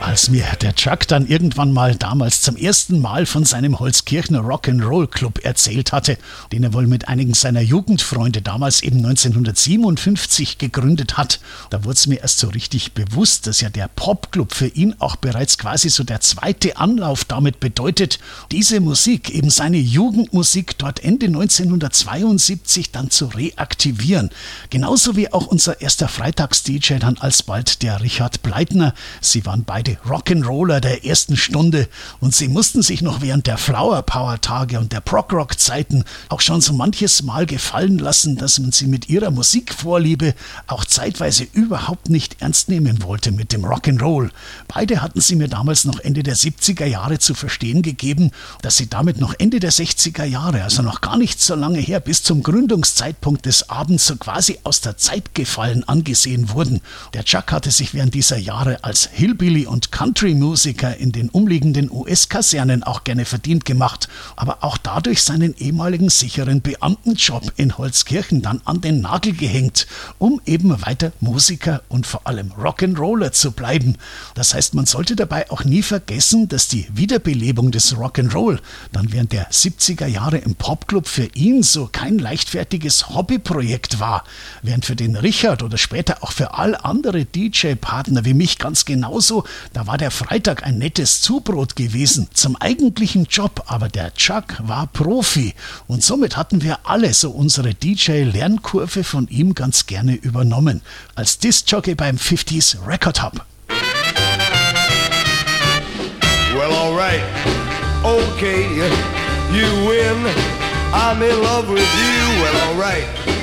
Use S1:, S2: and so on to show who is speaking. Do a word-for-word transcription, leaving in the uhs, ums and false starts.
S1: Als mir der Chuck dann irgendwann mal damals zum ersten Mal von seinem Holzkirchner Rock'n'Roll Club erzählt hatte, den er wohl mit einigen seiner Jugendfreunde damals eben neunzehnhundertsiebenundfünfzig gegründet hat, da wurde es mir erst so richtig bewusst, dass ja der Popclub für ihn auch bereits quasi so der zweite Anlauf damit bedeutet, diese Musik, eben seine Jugendmusik dort Ende neunzehnhundertzweiundsiebzig dann zu reaktivieren. Genauso wie auch unser erster Freitags-D J dann alsbald der Richard Bleitner. Sie waren beide Rock'n'Roller der ersten Stunde und sie mussten sich noch während der Flower Power Tage und der Prog-Rock Zeiten auch schon so manches Mal gefallen lassen, dass man sie mit ihrer Musikvorliebe auch zeitweise überhaupt nicht ernst nehmen wollte mit dem Rock'n'Roll. Beide hatten sie mir damals noch Ende der siebziger Jahre zu verstehen gegeben, dass sie damit noch Ende der sechziger Jahre, also noch gar nicht so lange her, bis zum Gründungszeitpunkt des Abends so quasi aus der Zeit gefallen angesehen wurden. Der Chuck hatte sich während dieser Jahre als Hillbilly und Country-Musiker in den umliegenden U S-Kasernen auch gerne verdient gemacht, aber auch dadurch seinen ehemaligen sicheren Beamtenjob in Holzkirchen dann an den Nagel gehängt, um eben weiter Musiker und vor allem Rock'n'Roller zu bleiben. Das heißt, man sollte dabei auch nie vergessen, dass die Wiederbelebung des Rock'n'Roll dann während der siebziger Jahre im Popclub für ihn so kein leichtfertiges Hobbyprojekt war, während für den Richard oder später auch für all andere D J-Partner wie mich ganz genauso, da war der Freitag ein nettes Zubrot gewesen zum eigentlichen Job, aber der Chuck war Profi und somit hatten wir alle so unsere D J-Lernkurve von ihm ganz gerne übernommen, als Disc-Jockey beim fünfziger Record Hub.
S2: Well, alright, okay, you win, I'm in love with you, well, alright.